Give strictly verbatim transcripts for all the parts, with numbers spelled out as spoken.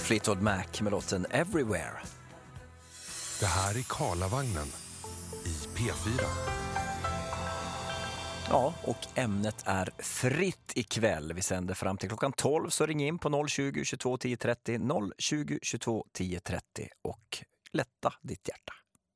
Fleetwood Mac med låten Everywhere. Det här är Karlavagnen i P fyra. Ja, och ämnet är fritt ikväll. Vi sänder fram till klockan tolv, så ring in på noll tjugo, tjugotvå, tio trettio, noll tjugo, tjugotvå, tio trettio och lätta ditt hjärta.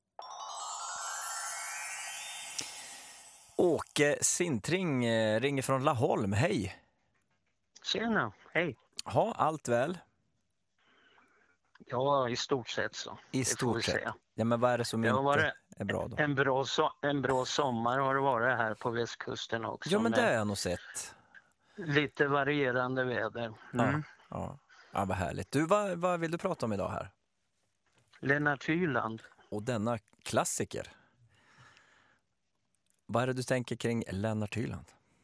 Åke Sintring eh, ringer från Laholm. Hej! Tjena, hej. Ja, allt väl? Ja, i stort sett så. I det stort sett. Säga. Ja, men vad är det som det inte varit är bra då? En bra, so- en bra sommar har det varit här på västkusten också. Ja, men det har jag nog sett. Lite varierande väder. Mm. Ja, ja. Ja, vad härligt. Du, vad, vad vill du prata om idag här? Lennart Hyland. Och denna klassiker. Vad är det du tänker kring Lennart Hyland?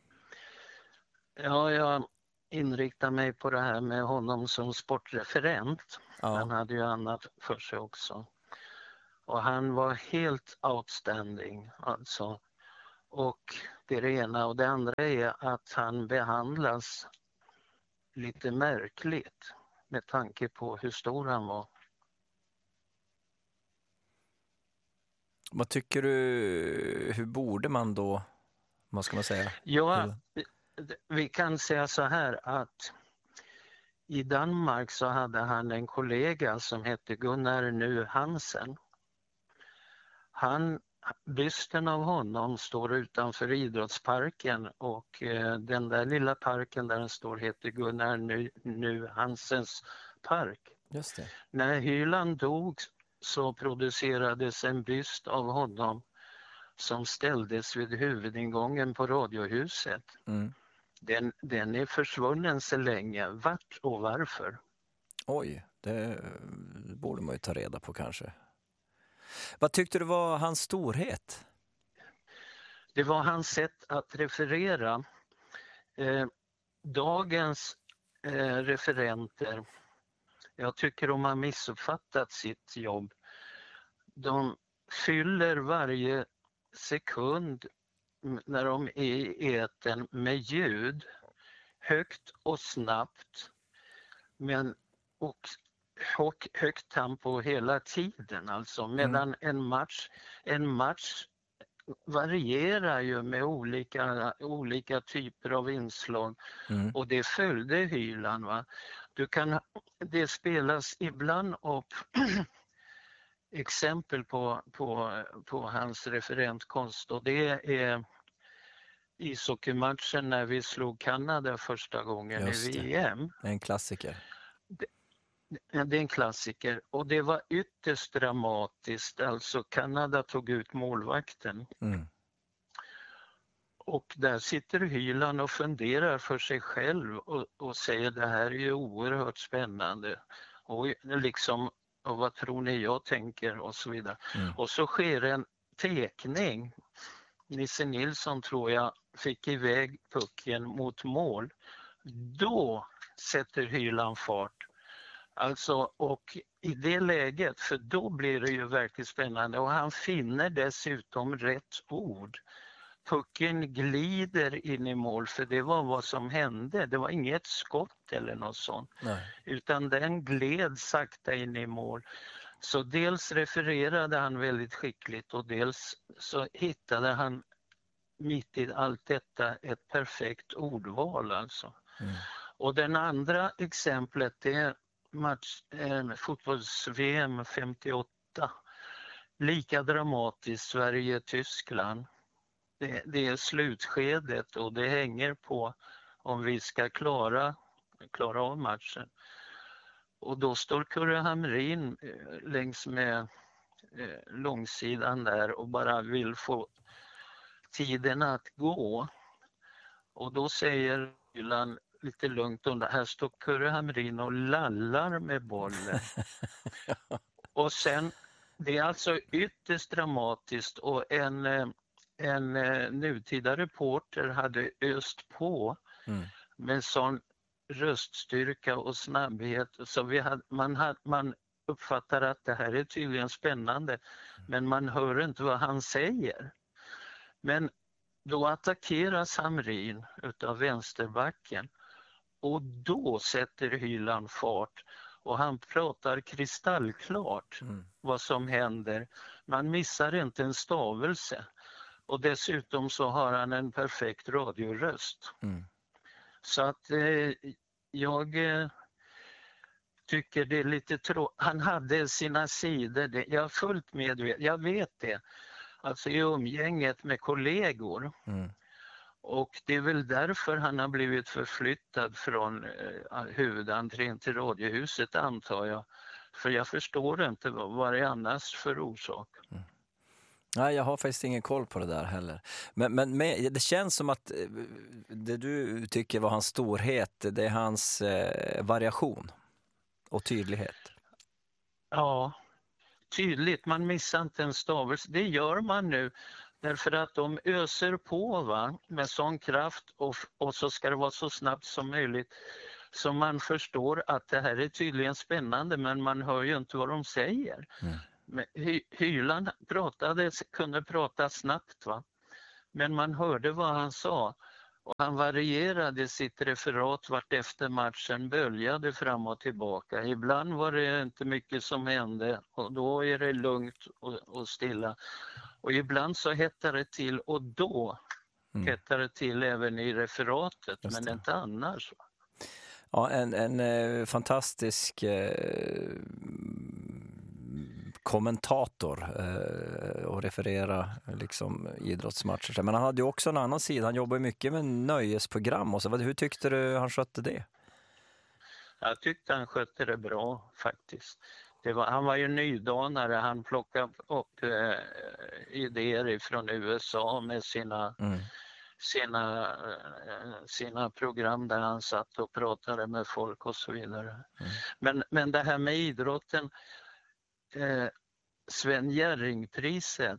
Ja, jag inriktar mig på det här med honom som sportreferent. Ja. Han hade ju annat för sig också. Och han var helt outstanding alltså. Och det är det ena. Och det andra är att han behandlas lite märkligt med tanke på hur stor han var. Vad tycker du, hur borde man då, vad ska man säga? Ja, vi kan säga så här att i Danmark så hade han en kollega som hette Gunnar Nu Hansen. Han, bysten av honom står utanför idrottsparken och eh, den där lilla parken där den står heter Gunnar Nu, nu Hansens park. Just det. När Hyland dog så producerades en byst av honom som ställdes vid huvudingången på Radiohuset. Mm. Den, den är försvunnen så länge. Vart och varför? Oj, det borde man ju ta reda på kanske. Vad tyckte du var hans storhet? Det var hans sätt att referera. Eh, dagens eh, referenter, jag tycker de har missuppfattat sitt jobb. De fyller varje sekund när de är i etern med ljud, högt och snabbt, men och hög, högt tempo hela tiden alltså, medan mm. en match en match varierar ju med olika olika typer av inslag mm. och det följde Hyland, va. Du kan det spelas ibland upp exempel på, på, på hans referentkonst, och det är ishockeymatchen när vi slog Kanada första gången Just i det. V M. Det är en klassiker. Det, det är en klassiker och det var ytterst dramatiskt. Alltså Kanada tog ut målvakten. Mm. Och där sitter Hyland och funderar för sig själv och, och säger det här är ju oerhört spännande. Och liksom, och vad tror ni jag tänker och så vidare. Mm. Och så sker en tekning. Nisse Nilsson tror jag fick iväg pucken mot mål. Då sätter Hyland fart. Alltså, och i det läget, för då blir det ju verkligen spännande, och han finner dessutom rätt ord. Pucken glider in i mål, för det var vad som hände. Det var inget skott eller något sånt. Nej. Utan den gled sakta in i mål. Så dels refererade han väldigt skickligt och dels så hittade han mitt i allt detta ett perfekt ordval alltså. Mm. Och den andra exemplet det är match, eh, fotbolls-V M femtioåtta. Lika dramatiskt, Sverige-Tyskland. Det, det är slutskedet och det hänger på om vi ska klara, klara av matchen. Och då står Kurre Hamrin eh, längs med eh, långsidan där och bara vill få tiden att gå. Och då säger Hyland lite lugnt under, här står Kurre Hamrin och lallar med bollen. Och sen, det är alltså ytterst dramatiskt, och en, en nutida reporter hade öst på mm. med sån röststyrka och snabbhet. Så vi hade, man, hade, man uppfattar att det här är tydligen spännande, mm. men man hör inte vad han säger. Men då attackeras Hamrin utav vänsterbacken och då sätter Hyland fart Och han pratar kristallklart mm. vad som händer. Man missar inte en stavelse. Och dessutom så har han en perfekt radioröst. Mm. Så att eh, jag eh, tycker det är lite tråkigt. Han hade sina sidor, det, jag är fullt medveten, jag vet det. Alltså i umgänget med kollegor. Mm. Och det är väl därför han har blivit förflyttad från eh, huvudentrén till radiohuset, antar jag. För jag förstår inte vad, vad det är annars för orsak. Mm. Nej, jag har faktiskt ingen koll på det där heller. Men, men med, det känns som att det du tycker var hans storhet, det är hans eh, variation och tydlighet. Ja, tydligt. Man missar inte en stavelse. Det gör man nu. Därför att de öser på va, med sån kraft och, och så ska det vara så snabbt som möjligt. Så man förstår att det här är tydligen spännande, men man hör ju inte vad de säger. Mm. Men Hy- Hyland pratade, kunde prata snabbt va, men man hörde vad han sa. Och han varierade sitt referat vart efter matchen, böljade fram och tillbaka. Ibland var det inte mycket som hände och då är det lugnt och, och stilla. Och ibland så hettade det till och då mm. hettade det till även i referatet, men inte annars. Ja, en, en eh, fantastisk eh, kommentator eh, och referera liksom idrottsmatcher. Men han hade ju också en annan sida. Han jobbade mycket med nöjesprogram och så. Hur tyckte du han skötte det? Jag tyckte han skötte det bra faktiskt. Det var, han var ju nydanare. Han plockade upp eh, idéer från U S A med sina mm. Sina, sina program där han satt och pratade med folk och så vidare. Mm. Men, men det här med idrotten, eh, Sven Jerring-priset.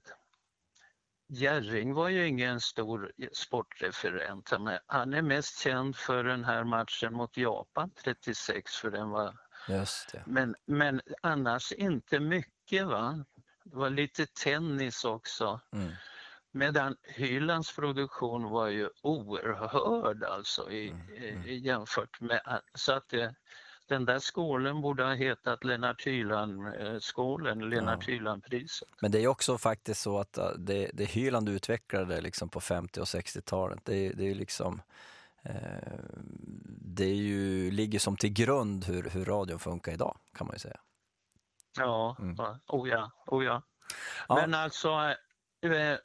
Jerring var ju ingen stor sportreferent. Han är mest känd för den här matchen mot Japan trettiosex, för den var... Just det. Men, men annars inte mycket va. Det var lite tennis också. Mm. Medan Hylands produktion var ju oerhörd alltså i, mm. i, jämfört med, så att det, den där skålen borde ha hetat Lennart Hyland-skålen, Lennart ja. Hyland-priset. Men det är också faktiskt så att det, det Hyland utvecklade liksom på femtio- och sextiotalet, det, det är liksom eh, det är ju, ligger som till grund hur, hur radion funkar idag, kan man ju säga. Ja, mm. oh ja, oh ja. ja. Men alltså eh,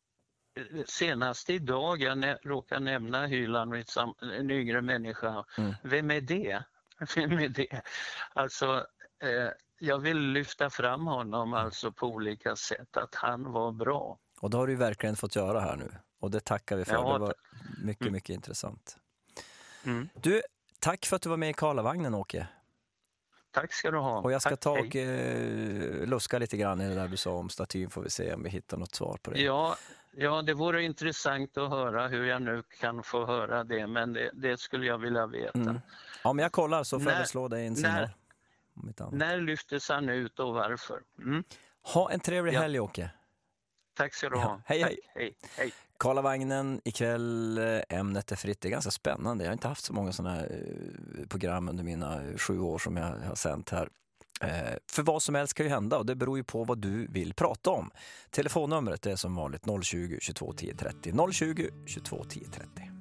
senast idag, jag nä- råkar nämna Hyland, en yngre människa. Mm. Vem är det? Vem är det? Alltså, eh, jag vill lyfta fram honom alltså på olika sätt, att han var bra. Och det har du verkligen fått göra här nu. Och det tackar vi för. Ja, det var mycket, mm. mycket intressant. Mm. Du, tack för att du var med i Karlavagnen, Åke. Tack ska du ha. Och jag ska tack, ta och eh, luska lite grann i det där du sa om statyn, får vi se om vi hittar något svar på det. Ja, ja det vore intressant att höra hur jag nu kan få höra det, men det, det skulle jag vilja veta. Mm. Ja, men jag kollar så får när, jag slå dig en signal. När, när lyftes han ut och varför? Mm. Ha en trevlig ja. helg, Åke. Tack ska du ha. Ja, hej, hej. hej, hej. Karlavagnen ikväll, ämnet är fritt. Det är ganska spännande. Jag har inte haft så många sådana här program under mina sju år som jag har sänt här. Eh, för vad som helst kan ju hända och det beror ju på vad du vill prata om. Telefonnumret är som vanligt noll tjugo, tjugotvå, tio trettio. noll tjugo, tjugotvå, tio trettio.